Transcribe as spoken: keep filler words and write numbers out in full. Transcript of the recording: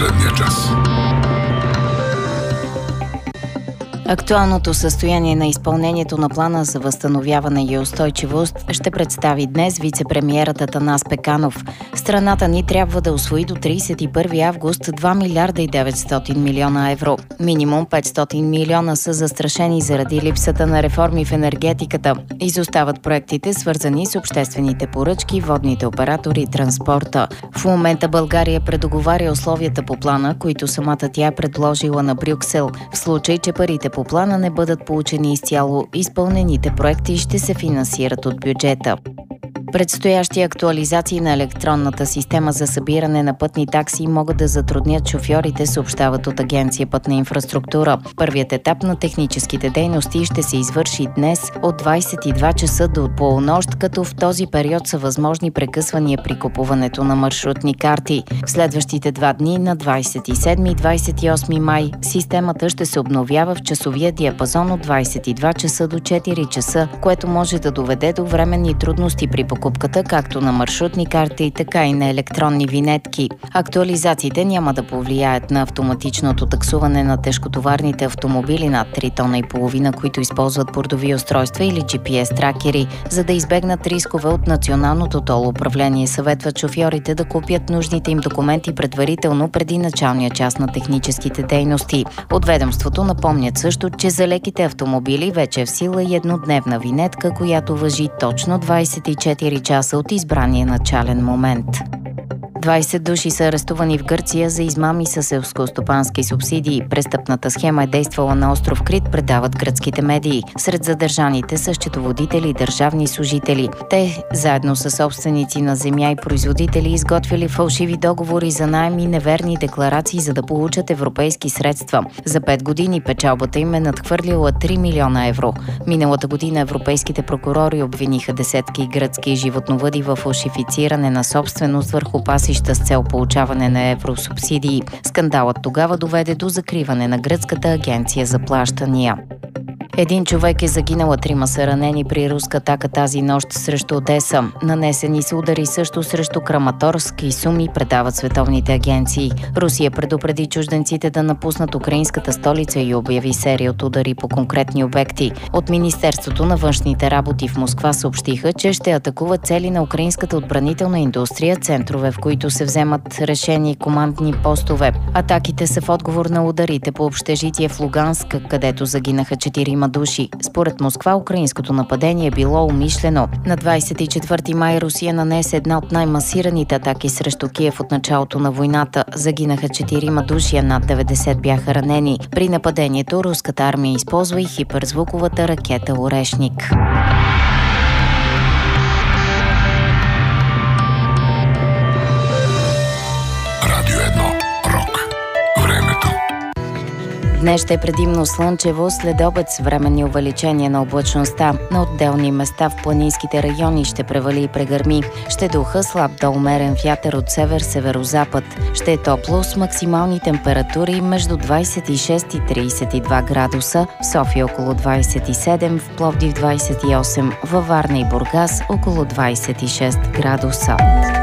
последния час. Актуалното състояние на изпълнението на плана за възстановяване и устойчивост ще представи днес вице-премиерът Атанас Пеканов. Страната ни трябва да усвои до тридесет и първи август два милиарда и деветстотин милиона евро. Минимум петстотин милиона са застрашени заради липсата на реформи в енергетиката. Изостават проектите, свързани с обществените поръчки, водните оператори и транспорта. В момента България предоговаря условията по плана, които самата тя е предложила на Брюксел. В случай, че парите по плана не бъдат получени изцяло, изпълнените проекти ще се финансират от бюджета. Предстоящи актуализации на електронната система за събиране на пътни такси могат да затруднят шофьорите, съобщават от Агенция Пътна инфраструктура. Първият етап на техническите дейности ще се извърши днес от двадесет и два часа до полунощ, като в този период са възможни прекъсвания при купуването на маршрутни карти. В следващите два дни, на двадесет и седми и двадесет и осми май, системата ще се обновява в часовия диапазон от двадесет и два часа до четири часа, което може да доведе до временни трудности при покупката както на маршрутни карти, така и на електронни винетки. Актуализациите няма да повлияят на автоматичното таксуване на тежкотоварните автомобили над три тона и половина, които използват бордови устройства или джи пи ес тракери, за да избегнат рискове от националното тол управление. Съветват шофьорите да купят нужните им документи предварително преди началния час на техническите дейности. От ведомството напомнят също, че за леките автомобили вече е в сила и еднодневна винетка, която важи точно двадесет и четири часа от избрания начален момент. двадесет души са арестувани в Гърция за измами с селскостопански субсидии. Престъпната схема е действала на остров Крит, предават гръцките медии. Сред задържаните са счетоводители и държавни служители. Те, заедно с собственици на земя и производители, изготвили фалшиви договори за наем и неверни декларации, за да получат европейски средства. За пет години печалбата им е надхвърлила три милиона евро. Миналата година европейските прокурори обвиниха десетки гръцки животновъди в фалшифициране на собственост върху паси с цел получаване на евросубсидии. Скандалът тогава доведе до закриване на гръцката агенция за плащания. Един човек е загинал, а трима са ранени при руска атака тази нощ срещу Одеса. Нанесени са удари също срещу Краматорск и Суми, предават световните агенции. Русия предупреди чужденците да напуснат украинската столица и обяви серия от удари по конкретни обекти. От Министерството на външните работи в Москва съобщиха, че ще атакуват цели на украинската отбранителна индустрия, центрове, в които се вземат решения и командни постове. Атаките са в отговор на ударите по общежитие в Луганск, където загинаха четирима души. Според Москва, украинското нападение е било умишлено. На двадесет и четвърти май Русия нанесе една от най-масираните атаки срещу Киев от началото на войната. Загинаха четирима души, а над деветдесет бяха ранени. При нападението руската армия използва и хиперзвуковата ракета Орешник. Днес ще е предимно слънчево, след обед с временни увеличения на облачността. На отделни места в планинските райони ще превали и прегърми. Ще духа слаб до умерен вятър от север-северозапад. Ще е топло с максимални температури между двадесет и шест и тридесет и два градуса, в София около двадесет и седем, в Пловдив двадесет и осем, във Варна и Бургас около двадесет и шест градуса.